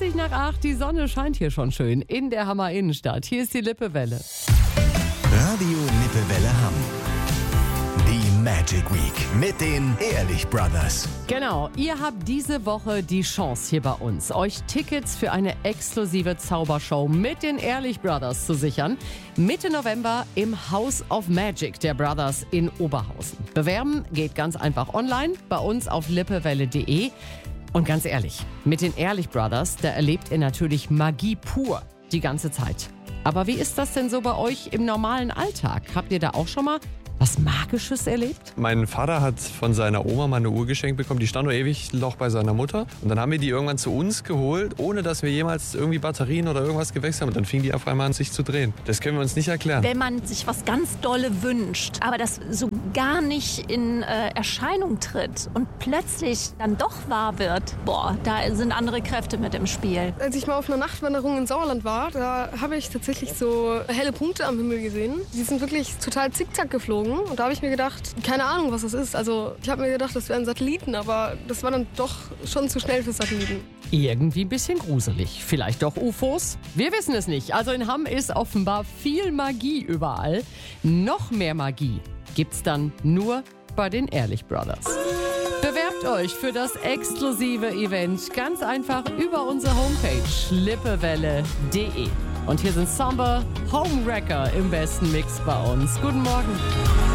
20 nach 8, die Sonne scheint hier schon schön in der Hammer Innenstadt. Hier ist die Lippewelle. Radio Lippewelle Hamm. Die Magic Week mit den Ehrlich Brothers. Genau, ihr habt diese Woche die Chance hier bei uns, euch Tickets für eine exklusive Zaubershow mit den Ehrlich Brothers zu sichern. Mitte November im House of Magic der Brothers in Oberhausen. Bewerben geht ganz einfach online bei uns auf lippewelle.de. Und ganz ehrlich, mit den Ehrlich Brothers, da erlebt ihr natürlich Magie pur die ganze Zeit. Aber wie ist das denn so bei euch im normalen Alltag? Habt ihr da auch schon mal was Magisches erlebt? Mein Vater hat von seiner Oma mal eine Uhr geschenkt bekommen, die stand noch ewig noch bei seiner Mutter. Und dann haben wir die irgendwann zu uns geholt, ohne dass wir jemals irgendwie Batterien oder irgendwas gewechselt haben. Und dann fing die auf einmal an, sich zu drehen. Das können wir uns nicht erklären. Wenn man sich was ganz Dolle wünscht, aber das so gar nicht in Erscheinung tritt und plötzlich dann doch wahr wird, da sind andere Kräfte mit im Spiel. Als ich mal auf einer Nachtwanderung in Sauerland war, da habe ich tatsächlich so helle Punkte am Himmel gesehen. Die sind wirklich total zickzack geflogen. Und da habe ich mir gedacht, keine Ahnung, was das ist. Also ich habe mir gedacht, das wären Satelliten, aber das war dann doch schon zu schnell für Satelliten. Irgendwie ein bisschen gruselig. Vielleicht doch UFOs? Wir wissen es nicht. Also in Hamm ist offenbar viel Magie überall. Noch mehr Magie gibt's dann nur bei den Ehrlich Brothers. Bewerbt euch für das exklusive Event ganz einfach über unsere Homepage lippewelle.de. Und hier sind Somber Homewrecker im besten Mix bei uns. Guten Morgen.